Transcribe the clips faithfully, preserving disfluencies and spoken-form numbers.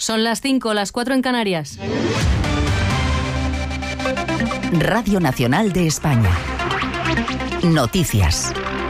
Son las cinco, las cuatro en Canarias. Radio Nacional de España. Noticias.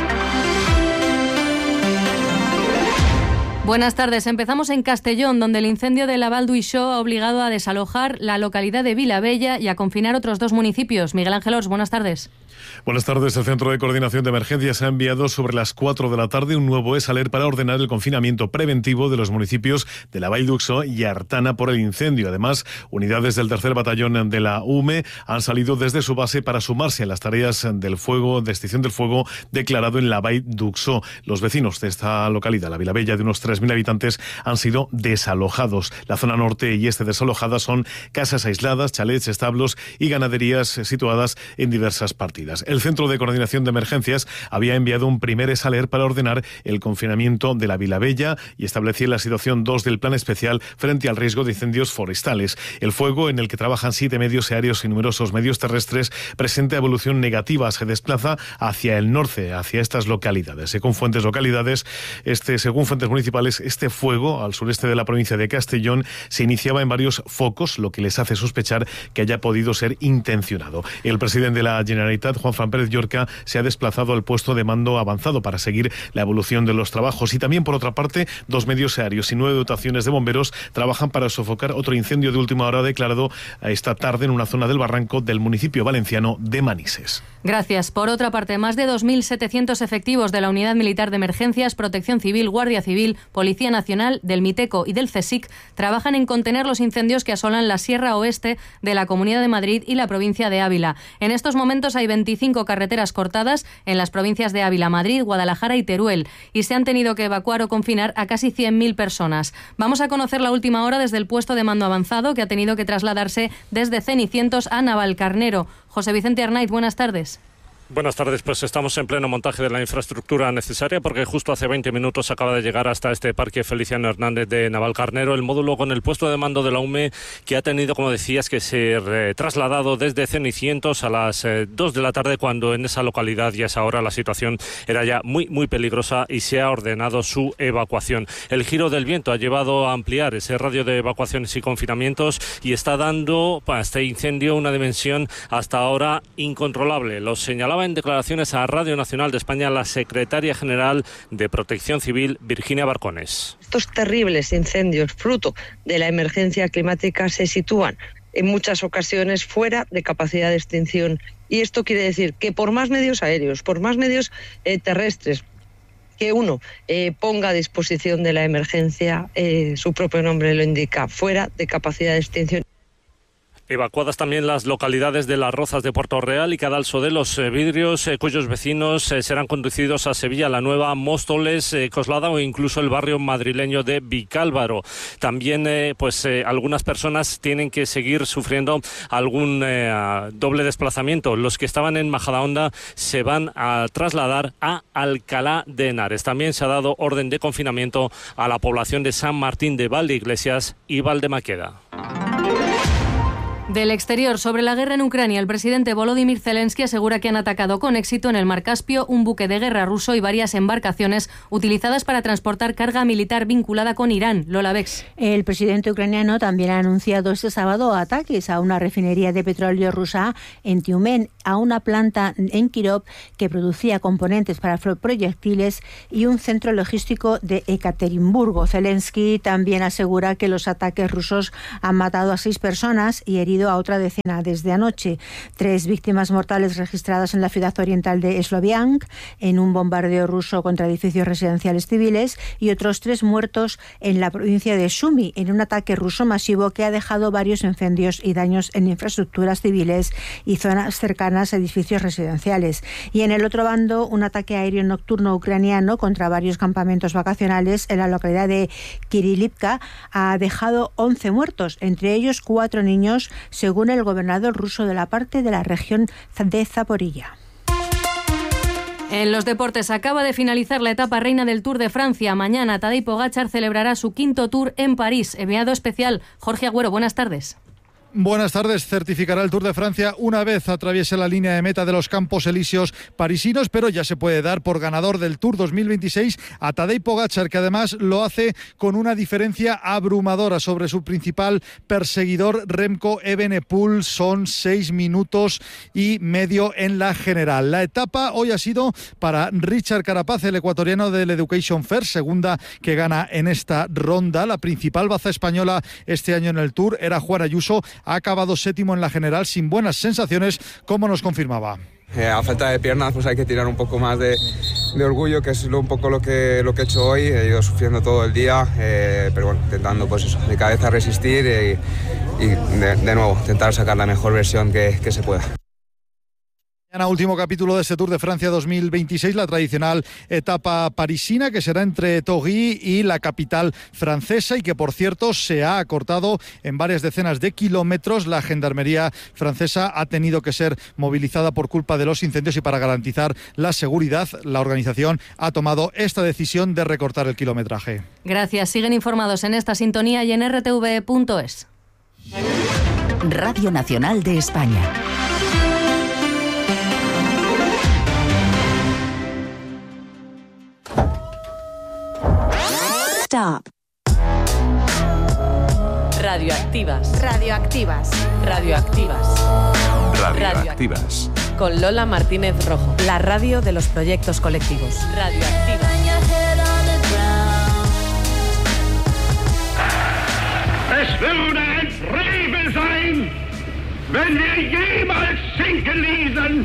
Buenas tardes. Empezamos en Castellón, donde el incendio de la Val d'Uixó ha obligado a desalojar la localidad de Vilabella y a confinar otros dos municipios. Miguel Ángel Ors, buenas tardes. Buenas tardes. El Centro de Coordinación de Emergencias ha enviado sobre las cuatro de la tarde un nuevo ESALER para ordenar el confinamiento preventivo de los municipios de la Val d'Uixó y Artana por el incendio. Además, unidades del tercer batallón de la U M E han salido desde su base para sumarse a las tareas del fuego, de extinción del fuego declarado en la Val d'Uixó. Los vecinos de esta localidad, la Vilabella, de unos tres mil habitantes, han sido desalojados. La zona norte y este desalojada son casas aisladas, chalets, establos y ganaderías situadas en diversas partidas. El Centro de Coordinación de Emergencias había enviado un primer ESALER para ordenar el confinamiento de la Vilabella y establecía la situación dos del plan especial frente al riesgo de incendios forestales. El fuego, en el que trabajan siete medios aéreos y numerosos medios terrestres, presenta evolución negativa. Se desplaza hacia el norte, hacia estas localidades. Según fuentes localidades, este, según fuentes municipales, este fuego al sureste de la provincia de Castellón se iniciaba en varios focos, lo que les hace sospechar que haya podido ser intencionado. El presidente de la Generalitat, Juan Fran Pérez Llorca, se ha desplazado al puesto de mando avanzado para seguir la evolución de los trabajos. Y también, por otra parte, dos medios aéreos y nueve dotaciones de bomberos trabajan para sofocar otro incendio de última hora declarado esta tarde en una zona del barranco del municipio valenciano de Manises. Gracias. Por otra parte, más de dos mil setecientos efectivos de la Unidad Militar de Emergencias, Protección Civil, Guardia Civil, Policía Nacional, del MITECO y del CSIC trabajan en contener los incendios que asolan la Sierra Oeste de la Comunidad de Madrid y la provincia de Ávila. En estos momentos hay veinticinco carreteras cortadas en las provincias de Ávila, Madrid, Guadalajara y Teruel, y se han tenido que evacuar o confinar a casi cien mil personas. Vamos a conocer la última hora desde el puesto de mando avanzado, que ha tenido que trasladarse desde Cenicientos a Navalcarnero. José Vicente Arnaiz, buenas tardes. Buenas tardes, pues estamos en pleno montaje de la infraestructura necesaria porque justo hace veinte minutos acaba de llegar hasta este parque Feliciano Hernández de Navalcarnero el módulo con el puesto de mando de la U M E, que ha tenido, como decías, que ser eh, trasladado desde Cenicientos a las eh, dos de la tarde, cuando en esa localidad y a esa hora la situación era ya muy muy peligrosa y se ha ordenado su evacuación. El giro del viento ha llevado a ampliar ese radio de evacuaciones y confinamientos y está dando a este incendio una dimensión hasta ahora incontrolable. Lo señalaba en declaraciones a Radio Nacional de España la secretaria general de Protección Civil, Virginia Barcones. Estos terribles incendios, fruto de la emergencia climática, se sitúan en muchas ocasiones fuera de capacidad de extinción. Y esto quiere decir que por más medios aéreos, por más medios eh, terrestres, que uno eh, ponga a disposición de la emergencia, eh, su propio nombre lo indica, fuera de capacidad de extinción. Evacuadas también las localidades de Las Rozas de Puerto Real y Cadalso de los Vidrios, eh, cuyos vecinos eh, serán conducidos a Sevilla, La Nueva, Móstoles, eh, Coslada o incluso el barrio madrileño de Vicálvaro. También eh, pues eh, algunas personas tienen que seguir sufriendo algún eh, doble desplazamiento. Los que estaban en Majadahonda se van a trasladar a Alcalá de Henares. También se ha dado orden de confinamiento a la población de San Martín de Valdeiglesias y Valdemaqueda. Del exterior, sobre la guerra en Ucrania, el presidente Volodymyr Zelensky asegura que han atacado con éxito en el mar Caspio un buque de guerra ruso y varias embarcaciones utilizadas para transportar carga militar vinculada con Irán. Lola Bex. El presidente ucraniano también ha anunciado este sábado ataques a una refinería de petróleo rusa en Tiumen, a una planta en Kirov que producía componentes para proyectiles y un centro logístico de Ekaterimburgo. Zelensky también asegura que los ataques rusos han matado a seis personas y herido a otra decena desde anoche. Tres víctimas mortales registradas en la ciudad oriental de Sloviansk en un bombardeo ruso contra edificios residenciales civiles y otros tres muertos en la provincia de Sumy en un ataque ruso masivo que ha dejado varios incendios y daños en infraestructuras civiles y zonas cercanas a edificios residenciales. Y en el otro bando, un ataque aéreo nocturno ucraniano contra varios campamentos vacacionales en la localidad de Kirilivka ha dejado once muertos, entre ellos cuatro niños, según el gobernador ruso de la parte de la región de Zaporilla. En los deportes, acaba de finalizar la etapa reina del Tour de Francia. Mañana Tadej Pogačar celebrará su quinto Tour en París. Enviado especial Jorge Agüero, buenas tardes. Buenas tardes. Certificará el Tour de Francia una vez atraviese la línea de meta de los Campos Elíseos parisinos, pero ya se puede dar por ganador del Tour dos mil veintiséis a Tadej Pogačar, que además lo hace con una diferencia abrumadora sobre su principal perseguidor Remco Evenepoel. Son seis minutos y medio en la general. La etapa hoy ha sido para Richard Carapaz, el ecuatoriano del Education First, segunda que gana en esta ronda. La principal baza española este año en el Tour era Juan Ayuso. Ha acabado séptimo en la general sin buenas sensaciones, como nos confirmaba. Eh, a falta de piernas pues hay que tirar un poco más de, de orgullo, que es lo, un poco lo que, lo que he hecho hoy. He ido sufriendo todo el día, eh, pero bueno, intentando pues eso, de cabeza resistir y, y de, de nuevo intentar sacar la mejor versión que, que se pueda. Mañana último capítulo de este Tour de Francia dos mil veintiséis, la tradicional etapa parisina que será entre Torry y la capital francesa y que por cierto se ha acortado en varias decenas de kilómetros. La gendarmería francesa ha tenido que ser movilizada por culpa de los incendios y para garantizar la seguridad la organización ha tomado esta decisión de recortar el kilometraje. Gracias. Siguen informados en esta sintonía y en r t v punto es. Radio Nacional de España. Stop. Radioactivas. Radioactivas. Radioactivas. Radioactivas. Con Lola Martínez Rojo. La radio de los proyectos colectivos. Radioactivas. Es würde ein Frevel sein, wenn wir jemals sinken ließen.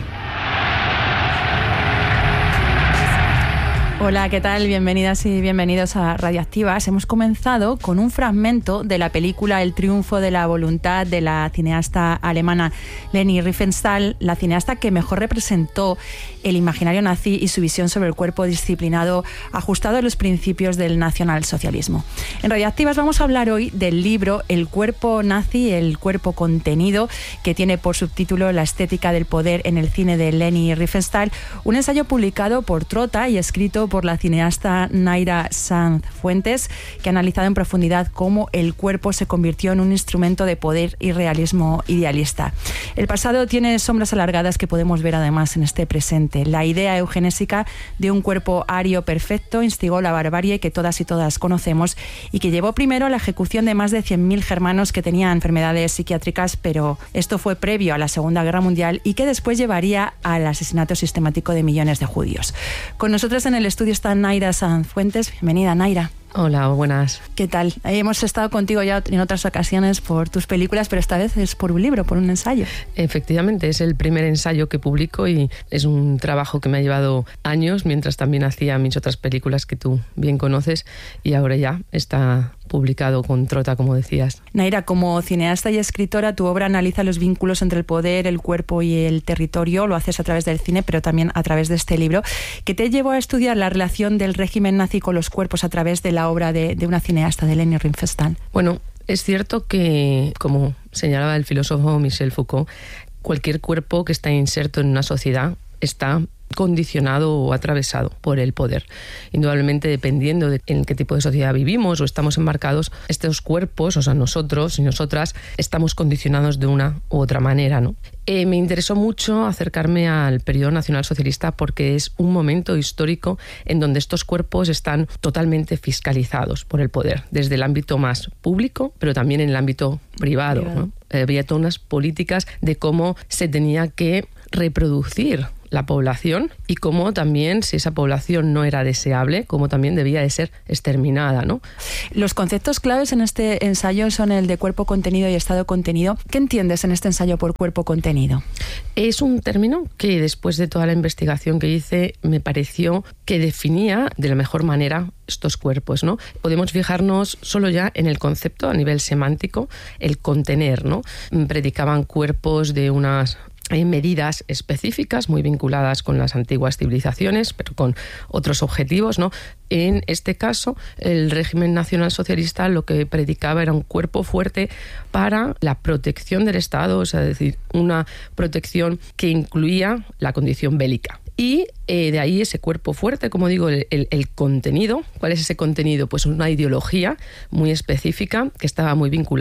Hola, ¿qué tal? Bienvenidas y bienvenidos a Radioactivas. Hemos comenzado con un fragmento de la película El triunfo de la voluntad de la cineasta alemana Leni Riefenstahl, la cineasta que mejor representó el imaginario nazi y su visión sobre el cuerpo disciplinado ajustado a los principios del nacionalsocialismo. En Radioactivas vamos a hablar hoy del libro El cuerpo nazi, el cuerpo contenido, que tiene por subtítulo La estética del poder en el cine de Leni Riefenstahl, un ensayo publicado por Trota y escrito por la cineasta Naira Sanz Fuentes, que ha analizado en profundidad cómo el cuerpo se convirtió en un instrumento de poder y realismo idealista. El pasado tiene sombras alargadas que podemos ver además en este presente. La idea eugenésica de un cuerpo ario perfecto instigó la barbarie que todas y todas conocemos y que llevó primero a la ejecución de más de cien mil germanos que tenían enfermedades psiquiátricas, pero esto fue previo a la Segunda Guerra Mundial y que después llevaría al asesinato sistemático de millones de judíos. Con nosotros en el estudio está Naira Sanz Fuentes. Bienvenida, Naira. Hola, buenas. ¿Qué tal? Hemos estado contigo ya en otras ocasiones por tus películas, pero esta vez es por un libro, por un ensayo. Efectivamente, es el primer ensayo que publico y es un trabajo que me ha llevado años, mientras también hacía mis otras películas que tú bien conoces, y ahora ya está publicado con Trota, como decías. Naira, como cineasta y escritora, tu obra analiza los vínculos entre el poder, el cuerpo y el territorio. Lo haces a través del cine, pero también a través de este libro, que te llevó a estudiar la relación del régimen nazi con los cuerpos a través de la obra de, de una cineasta, de Leni Riefenstahl. Bueno, es cierto que, como señalaba el filósofo Michel Foucault, cualquier cuerpo que está inserto en una sociedad está condicionado o atravesado por el poder. Indudablemente, dependiendo de en qué tipo de sociedad vivimos o estamos embarcados, estos cuerpos, o sea, nosotros y nosotras, estamos condicionados de una u otra manera, ¿no? Eh, me interesó mucho acercarme al periodo nacionalsocialista porque es un momento histórico en donde estos cuerpos están totalmente fiscalizados por el poder, desde el ámbito más público, pero también en el ámbito privado, privado. ¿no? Eh, había todas unas políticas de cómo se tenía que reproducir la población y cómo también, si esa población no era deseable, cómo también debía de ser exterminada, ¿no? Los conceptos claves en este ensayo son el de cuerpo contenido y estado contenido. ¿Qué entiendes en este ensayo por cuerpo contenido? Es un término que después de toda la investigación que hice me pareció que definía de la mejor manera estos cuerpos, ¿no? Podemos fijarnos solo ya en el concepto a nivel semántico, el contener, ¿no? Predicaban cuerpos de unas Hay medidas específicas muy vinculadas con las antiguas civilizaciones, pero con otros objetivos, ¿no? En este caso, el régimen nacionalsocialista lo que predicaba era un cuerpo fuerte para la protección del Estado, es decir, una protección que incluía la condición bélica. Y eh, de ahí ese cuerpo fuerte, como digo, el, el, el contenido. ¿Cuál es ese contenido? Pues una ideología muy específica que estaba muy vinculada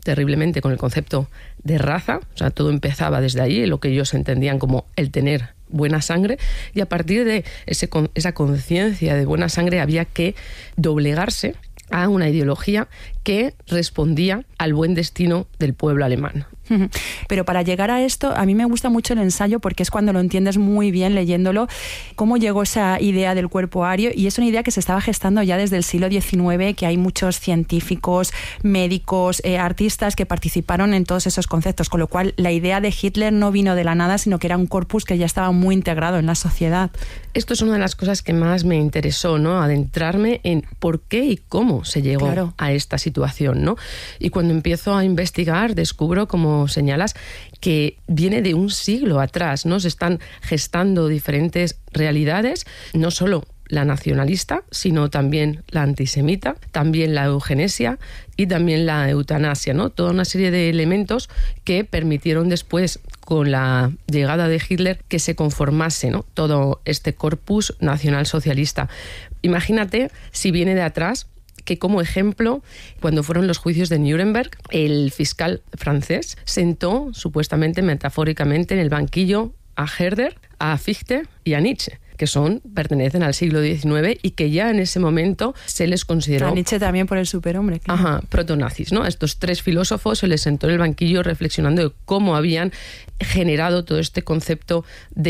terriblemente con el concepto de raza, o sea, todo empezaba desde ahí, lo que ellos entendían como el tener buena sangre, y a partir de ese, esa conciencia de buena sangre había que doblegarse a una ideología que respondía al buen destino del pueblo alemán. Pero para llegar a esto, a mí me gusta mucho el ensayo porque es cuando lo entiendes muy bien leyéndolo, cómo llegó esa idea del cuerpo ario, y es una idea que se estaba gestando ya desde el siglo diecinueve, que hay muchos científicos, médicos, eh, artistas que participaron en todos esos conceptos, con lo cual la idea de Hitler no vino de la nada, sino que era un corpus que ya estaba muy integrado en la sociedad. Esto es una de las cosas que más me interesó, ¿no? Adentrarme en por qué y cómo se llegó claro. a esta situación, ¿no? Y cuando empiezo a investigar, descubro, como señalas, que viene de un siglo atrás, ¿no? Se están gestando diferentes realidades, no solo la nacionalista, sino también la antisemita, también la eugenesia y también la eutanasia, ¿no? Toda una serie de elementos que permitieron después, con la llegada de Hitler, que se conformase, ¿no? todo este corpus nacionalsocialista. Imagínate si viene de atrás, que como ejemplo, cuando fueron los juicios de Nuremberg, el fiscal francés sentó, supuestamente, metafóricamente, en el banquillo a Herder, a Fichte y a Nietzsche, que son, pertenecen al siglo diecinueve y que ya en ese momento se les consideró... A Nietzsche también por el superhombre. Claro. Ajá, protonazis, ¿no? A estos tres filósofos se les sentó en el banquillo reflexionando de cómo habían generado todo este concepto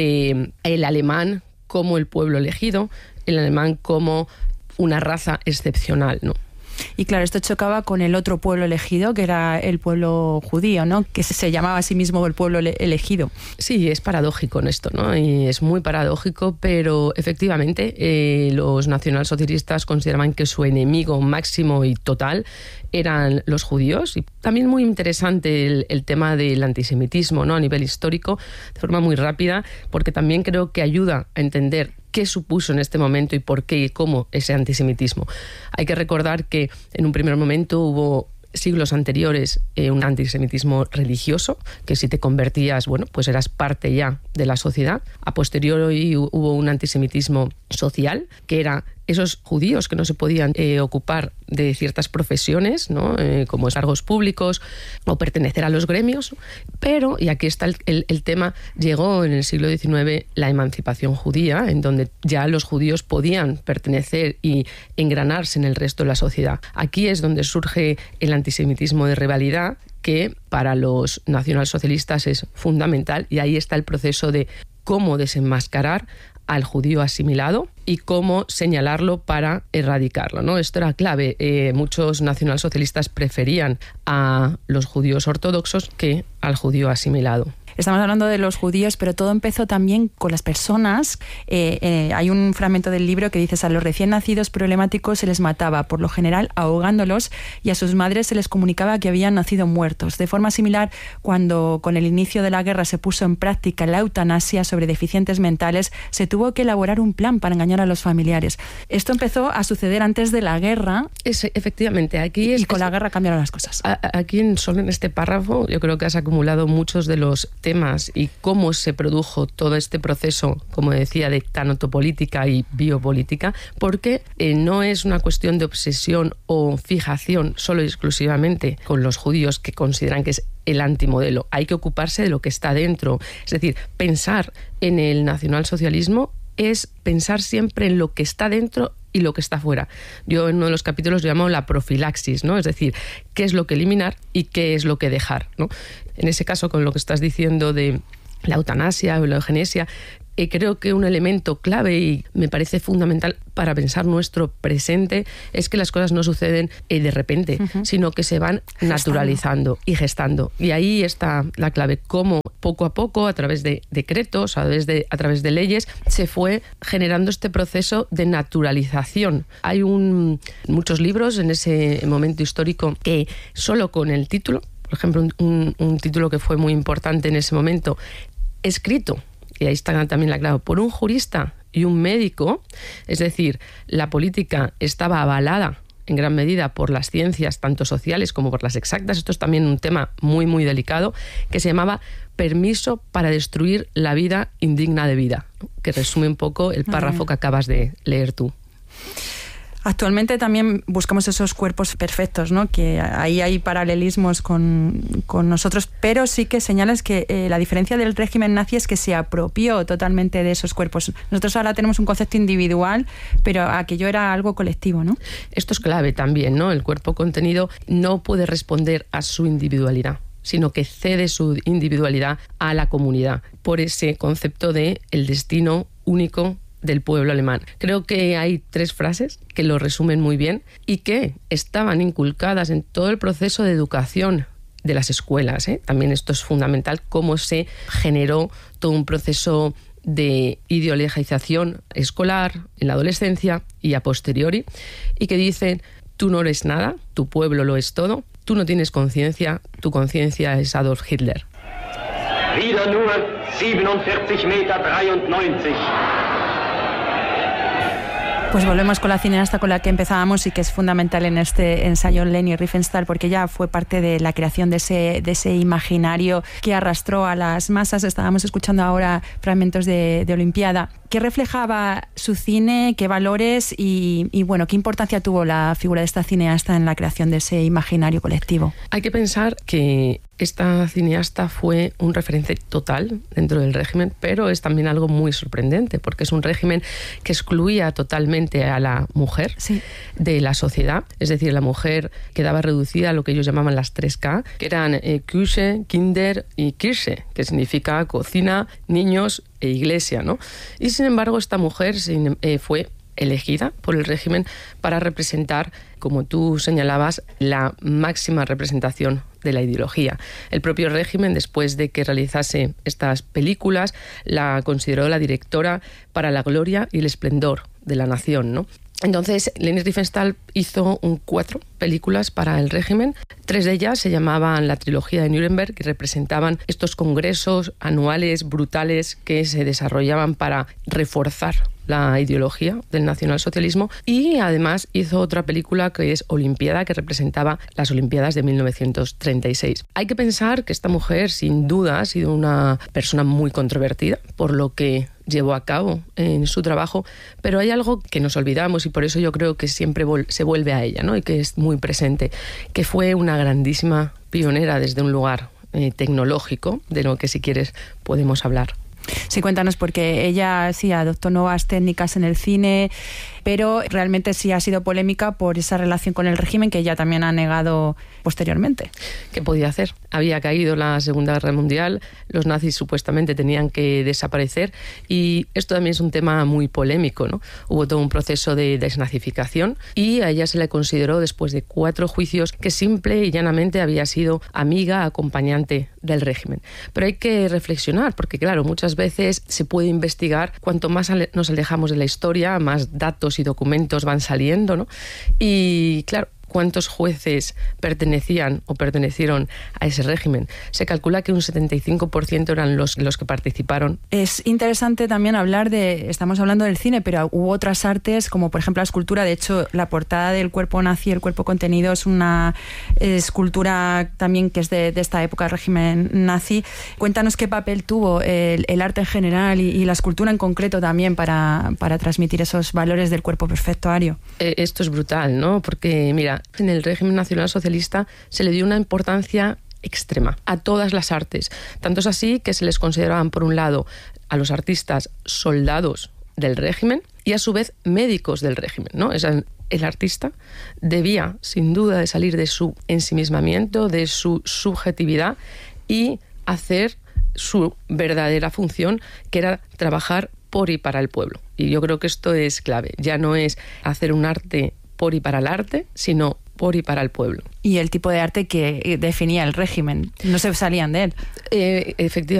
de el alemán como el pueblo elegido, el alemán como una raza excepcional, ¿no? Y claro, esto chocaba con el otro pueblo elegido, que era el pueblo judío, ¿no? Que se llamaba a sí mismo el pueblo elegido. Sí, es paradójico en esto, ¿no? Y es muy paradójico, pero efectivamente eh, los nacionalsocialistas consideraban que su enemigo máximo y total eran los judíos. Y también muy interesante el, el tema del antisemitismo, ¿no? A nivel histórico, de forma muy rápida, porque también creo que ayuda a entender qué supuso en este momento y por qué y cómo ese antisemitismo. Hay que recordar que en un primer momento hubo siglos anteriores eh, un antisemitismo religioso, que si te convertías, bueno, pues eras parte ya de la sociedad. A posteriori hubo un antisemitismo social, que era esos judíos que no se podían eh, ocupar de ciertas profesiones, ¿no? eh, como cargos públicos o pertenecer a los gremios, pero, y aquí está el, el, el tema, llegó en el siglo diecinueve la emancipación judía, en donde ya los judíos podían pertenecer y engranarse en el resto de la sociedad. Aquí es donde surge el antisemitismo de rivalidad, que para los nacionalsocialistas es fundamental, y ahí está el proceso de cómo desenmascarar al judío asimilado y cómo señalarlo para erradicarlo, ¿no? Esto era clave. Eh, muchos nacionalsocialistas preferían a los judíos ortodoxos que al judío asimilado. Estamos hablando de los judíos, pero todo empezó también con las personas. Eh, eh, hay un fragmento del libro que dice: a los recién nacidos problemáticos se les mataba, por lo general ahogándolos, y a sus madres se les comunicaba que habían nacido muertos. De forma similar, cuando con el inicio de la guerra se puso en práctica la eutanasia sobre deficientes mentales, se tuvo que elaborar un plan para engañar a los familiares. Esto empezó a suceder antes de la guerra. Es, efectivamente, aquí es, y con es, la guerra cambiaron las cosas. A, aquí, en, solo en este párrafo, yo creo que has acumulado muchos de los temas y cómo se produjo todo este proceso, como decía, de tanatopolítica y biopolítica, porque eh, no es una cuestión de obsesión o fijación solo y exclusivamente con los judíos, que consideran que es el antimodelo. Hay que ocuparse de lo que está dentro. Es decir, pensar en el nacionalsocialismo es pensar siempre en lo que está dentro y lo que está fuera. Yo en uno de los capítulos llamo la profilaxis, ¿no? Es decir, qué es lo que eliminar y qué es lo que dejar, ¿no? En ese caso, con lo que estás diciendo de la eutanasia o la eugenesia, eh, creo que un elemento clave y me parece fundamental para pensar nuestro presente es que las cosas no suceden eh, de repente, uh-huh. sino que se van gestando. naturalizando y gestando. Y ahí está la clave, cómo poco a poco, a través de decretos, a través de, a través de leyes, se fue generando este proceso de naturalización. Hay un, muchos libros en ese momento histórico que solo con el título, por ejemplo, un, un, un título que fue muy importante en ese momento, escrito, y ahí está también la clave, por un jurista y un médico, es decir, la política estaba avalada en gran medida por las ciencias, tanto sociales como por las exactas. Esto es también un tema muy, muy delicado, que se llamaba Permiso para destruir la vida indigna de vida, que resume un poco el párrafo que acabas de leer tú. Actualmente también buscamos esos cuerpos perfectos, ¿no? Que ahí hay paralelismos con, con nosotros, pero sí que señalas que eh, la diferencia del régimen nazi es que se apropió totalmente de esos cuerpos. Nosotros ahora tenemos un concepto individual, pero aquello era algo colectivo, ¿no? Esto es clave también, ¿no? El cuerpo contenido no puede responder a su individualidad, sino que cede su individualidad a la comunidad por ese concepto de el destino único del pueblo alemán. Creo que hay tres frases que lo resumen muy bien y que estaban inculcadas en todo el proceso de educación de las escuelas, ¿eh? También esto es fundamental, cómo se generó todo un proceso de ideologización escolar en la adolescencia y a posteriori, y que dicen: tú no eres nada, tu pueblo lo es todo, tú no tienes conciencia, tu conciencia es Adolf Hitler. Wieder nur siebenundvierzig Meter dreiundneunzig. Pues volvemos con la cineasta con la que empezábamos y que es fundamental en este ensayo, Leni Riefenstahl, porque ella fue parte de la creación de ese, de ese imaginario que arrastró a las masas. Estábamos escuchando ahora fragmentos de, de Olimpiada. ¿Qué reflejaba su cine? ¿Qué valores? Y, y bueno, ¿qué importancia tuvo la figura de esta cineasta en la creación de ese imaginario colectivo? Hay que pensar que esta cineasta fue un referente total dentro del régimen, pero es también algo muy sorprendente, porque es un régimen que excluía totalmente a la mujer sí. de la sociedad. Es decir, la mujer quedaba reducida a lo que ellos llamaban las tres K, que eran eh, Küche, Kinder y Kirche, que significa cocina, niños e iglesia, ¿no? Y sin embargo, esta mujer eh, fue elegida por el régimen para representar, como tú señalabas, la máxima representación de la ideología. El propio régimen, después de que realizase estas películas, la consideró la directora para la gloria y el esplendor de la nación, ¿no? Entonces, Leni Riefenstahl hizo un cuatro películas para el régimen. Tres de ellas se llamaban la trilogía de Nuremberg y representaban estos congresos anuales brutales que se desarrollaban para reforzar la ideología del nacionalsocialismo, y además hizo otra película que es Olimpiada, que representaba las Olimpiadas de mil novecientos treinta y seis. Hay que pensar que esta mujer sin duda ha sido una persona muy controvertida por lo que llevó a cabo en su trabajo, pero hay algo que nos olvidamos y por eso yo creo que siempre vol- se vuelve a ella, ¿no? Y que es muy presente, que fue una grandísima pionera desde un lugar eh, tecnológico, de lo que si quieres podemos hablar. Sí, cuéntanos, porque ella sí adoptó nuevas técnicas en el cine, pero realmente sí ha sido polémica por esa relación con el régimen que ella también ha negado posteriormente. ¿Qué podía hacer? Había caído la Segunda Guerra Mundial, los nazis supuestamente tenían que desaparecer y esto también es un tema muy polémico, ¿no? Hubo todo un proceso de desnazificación y a ella se le consideró, después de cuatro juicios, que simple y llanamente había sido amiga, acompañante del régimen. Pero hay que reflexionar, porque claro, muchas veces se puede investigar, cuanto más nos alejamos de la historia, más datos y documentos van saliendo, ¿no? Y claro, ¿cuántos jueces pertenecían o pertenecieron a ese régimen? Se calcula que un setenta y cinco por ciento eran los, los que participaron. Es interesante también hablar de, estamos hablando del cine, pero hubo otras artes, como por ejemplo la escultura. De hecho, la portada del cuerpo nazi, el cuerpo contenido, es una escultura también que es de, de esta época del régimen nazi. Cuéntanos qué papel tuvo el, el arte en general y, y la escultura en concreto también para, para transmitir esos valores del cuerpo perfectuario. Eh, esto es brutal, ¿no? Porque, mira, en el régimen nacionalsocialista se le dio una importancia extrema a todas las artes. Tanto es así que se les consideraban, por un lado, a los artistas soldados del régimen y a su vez médicos del régimen, ¿no? Es el artista debía, sin duda, de salir de su ensimismamiento, de su subjetividad y hacer su verdadera función, que era trabajar por y para el pueblo. Y yo creo que esto es clave. Ya no es hacer un arte por y para el arte, sino por y para el pueblo. Y el tipo de arte que definía el régimen, no se salían de él. Eh, efectivamente.